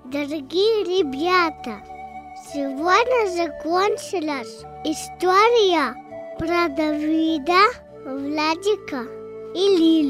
Дорогие ребята, сегодня закончилась история про Давида, Владика и Лилю.